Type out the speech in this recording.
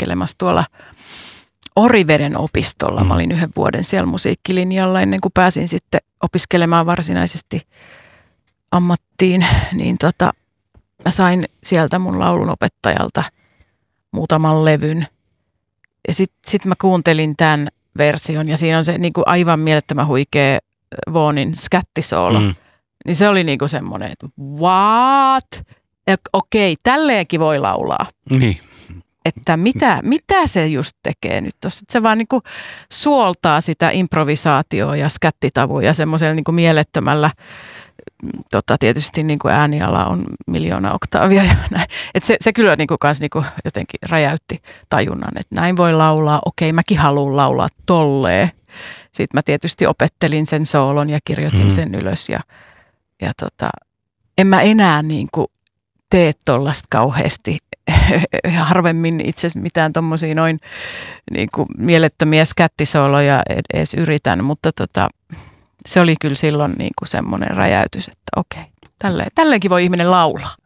opiskelemassa tuolla Oriveden opistolla. Mä olin 1 vuoden siellä musiikkilinjalla ennen kuin pääsin sitten opiskelemaan varsinaisesti ammattiin, niin mä sain sieltä mun laulunopettajalta muutaman levyn. Ja sit mä kuuntelin tämän version ja siinä on se niin kuin aivan mielettömän huikea Vaughnin skättisoolo. Niin se oli niin kuin semmoinen, että what? Okei, tälleenkin voi laulaa. Niin. Että mitä se just tekee nyt tuossa. Se vaan niin kuin suoltaa sitä improvisaatioa ja skättitavuja semmoisella niin kuin mielettömällä, tietysti niin kuin ääniala on 1,000,000 oktaavia ja näin. Että se kyllä niin kuin kans niin kuin jotenkin räjäytti tajunnan, että näin voi laulaa. Okei, mäkin haluan laulaa tolleen. Sitten mä tietysti opettelin sen soolon ja kirjoitin sen ylös ja en mä enää niin kuin tee tollasta kauheasti. Harvemmin itse asiassa mitään tommosia noin niin kuin mielettömiä skättisooloja edes yritän, mutta se oli kyllä silloin niin kuin semmoinen räjäytys, että okei, tälleenkin voi ihminen laulaa.